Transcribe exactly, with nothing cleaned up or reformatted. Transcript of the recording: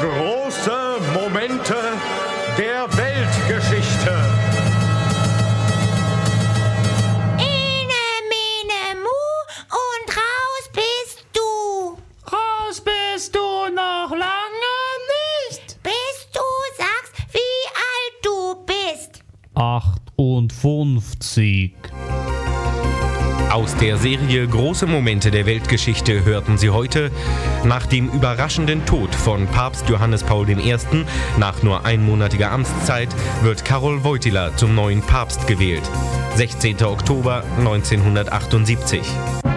Große Momente der Weltgeschichte. Ene, mene, mu und raus bist du. Raus bist du noch lange nicht. Bis du sagst, wie alt du bist. achtundfünfzig. Aus der Serie Große Momente der Weltgeschichte hörten Sie heute: Nach dem überraschenden Tod von Papst Johannes Paul der Erste nach nur einmonatiger Amtszeit wird Karol Wojtyła zum neuen Papst gewählt. sechzehnter Oktober neunzehnhundertachtundsiebzig.